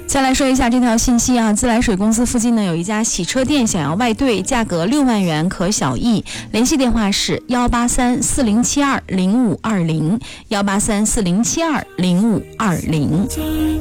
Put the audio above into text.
再来说一下这条信息啊，自来水公司附近呢有一家洗车店想要外兑，价格6万元可小议，联系电话是18340720520，18340720520。